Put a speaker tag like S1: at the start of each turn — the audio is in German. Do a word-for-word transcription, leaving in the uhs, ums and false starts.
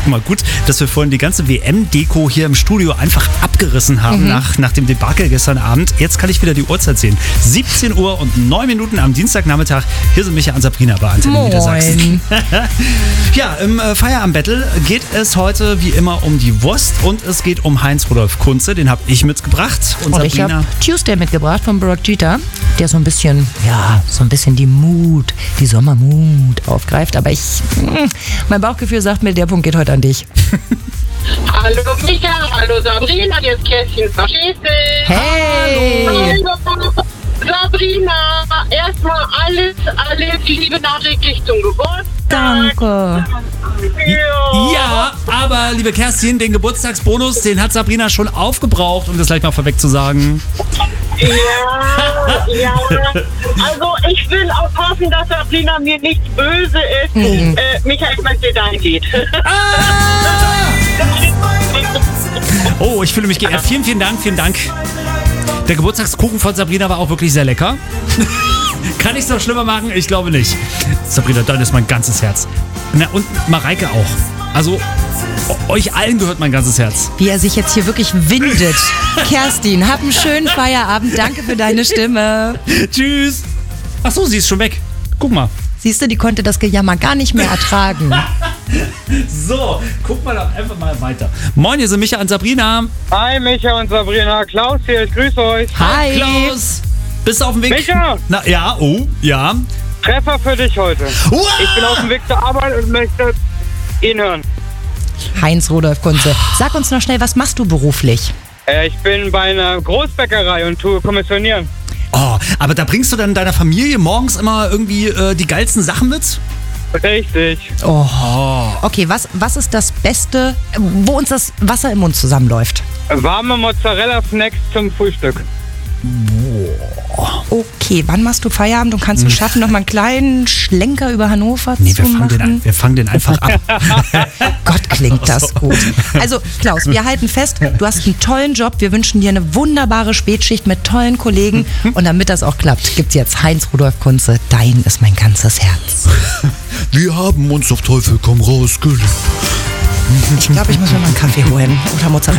S1: Guck mal, gut, dass wir vorhin die ganze W M-Deko hier im Studio einfach abgerissen haben mhm. nach, nach dem Debakel gestern Abend. Jetzt kann ich wieder die Uhrzeit sehen. siebzehn Uhr und neun Minuten am Dienstagnachmittag. Hier sind Micha und Sabrina bei Antenne Niedersachsen. Ja, im äh, Feierabend-Battle geht es heute wie immer um die Wurst und es geht um Heinz-Rudolf Kunze. Den habe ich mitgebracht. Und,
S2: und ich habe Tuesday mitgebracht von Barack Jeter, der so ein bisschen, ja, so ein bisschen die Mut, die Sommermut aufgreift. Aber ich, mh, mein Bauchgefühl sagt mir, der Punkt geht heute an dich.
S3: Hallo Micha, hallo Sabrina, hier ist Kerstin Verschäfel.
S2: Hey!
S3: Hallo Sabrina, erstmal alles, alles Liebe nachträglich zum Geburtstag.
S2: Danke.
S3: Ja.
S1: Ja, aber liebe Kerstin, den Geburtstagsbonus, den hat Sabrina schon aufgebraucht, um das gleich mal vorweg zu sagen.
S3: Ja, ja. Also ich will auch hoffen, dass Sabrina mir nicht böse ist. Mhm. Äh, Micha, ich möchte dein Lied.
S1: Ah! Oh, ich fühle mich geehrt. Vielen, vielen Dank, vielen Dank. Der Geburtstagskuchen von Sabrina war auch wirklich sehr lecker. Kann ich es noch schlimmer machen? Ich glaube nicht. Sabrina, dann ist mein ganzes Herz. Na, und Mareike auch. Also, euch allen gehört mein ganzes Herz.
S2: Wie er sich jetzt hier wirklich windet. Kerstin, hab einen schönen Feierabend. Danke für deine Stimme.
S1: Tschüss. Ach so, sie ist schon weg. Guck mal.
S2: Siehst du, die konnte das Gejammer gar nicht mehr ertragen.
S1: So, guck mal doch einfach mal weiter. Moin, hier sind Micha und Sabrina.
S4: Hi, Micha und Sabrina. Klaus hier, ich grüße euch.
S2: Hi.
S1: Klaus. Bist du auf dem Weg?
S4: Micha!
S1: Na, ja, oh, ja.
S4: Treffer für dich heute.
S1: Wow.
S4: Ich bin auf dem Weg zur Arbeit und möchte ihn hören.
S2: Heinz-Rudolf Kunze, sag uns noch schnell, was machst du beruflich?
S4: Äh, ich bin bei einer Großbäckerei und tue kommissionieren.
S1: Oh, aber da bringst du dann deiner Familie morgens immer irgendwie äh, die geilsten Sachen mit?
S4: Richtig.
S2: Oh. Okay, was, was ist das Beste, wo uns das Wasser im Mund zusammenläuft?
S4: Warme Mozzarella-Snacks zum Frühstück.
S2: Okay, wann machst du Feierabend und kannst du schaffen, noch mal einen kleinen Schlenker über Hannover
S1: nee,
S2: zu
S1: wir fangen
S2: machen?
S1: Den an, wir fangen den einfach ab.
S2: Gott, klingt das gut. Also Klaus, wir halten fest, du hast einen tollen Job. Wir wünschen dir eine wunderbare Spätschicht mit tollen Kollegen. Und damit das auch klappt, gibt's jetzt Heinz-Rudolf Kunze. Dein ist mein ganzes Herz.
S1: Wir haben uns auf Teufel komm raus gelegt.
S2: Ich glaube, ich muss mir mal einen Kaffee holen oder Mozzarella.